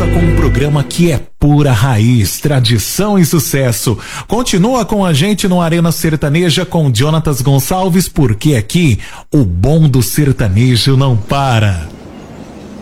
volta com um programa que é pura raiz, tradição e sucesso. Continua com a gente no Arena Sertaneja com Jonatas Gonçalves, porque aqui o bom do sertanejo não para.